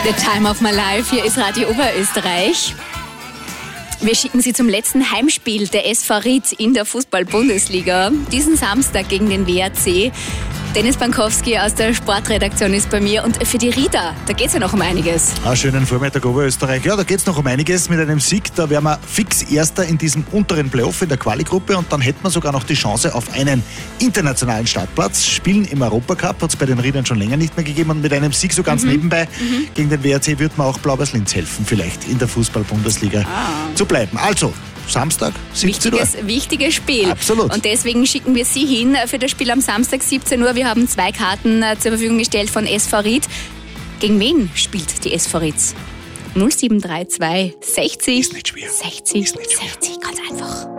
The Time of My Life, hier ist Radio Oberösterreich. Wir schicken Sie zum letzten Heimspiel der SV Ried in der Fußball-Bundesliga. Diesen Samstag gegen den WRC. Dennis Bankowski aus der Sportredaktion ist bei mir. Und für die Rieder, da geht es ja noch um einiges. Schönen Vormittag Oberösterreich. Ja, da geht es noch um einiges. Mit einem Sieg, da wären wir fix Erster in diesem unteren Playoff in der Quali-Gruppe. Und dann hätten wir sogar noch die Chance auf einen internationalen Startplatz. Spielen im Europacup hat es bei den Riedern schon länger nicht mehr gegeben. Und mit einem Sieg so ganz nebenbei gegen den WRC wird man auch Blau-Weiß-Linz helfen, vielleicht in der Fußball-Bundesliga zu bleiben. Also, Samstag, 17 Uhr. Wichtiges Spiel. Absolut. Und deswegen schicken wir Sie hin für das Spiel am Samstag 17 Uhr. Wir haben 2 Karten zur Verfügung gestellt von SV Ried. Gegen wen spielt die SV Ried? 0732 60 Ist nicht schwer. 60 Ist nicht schwer. 60, ganz einfach.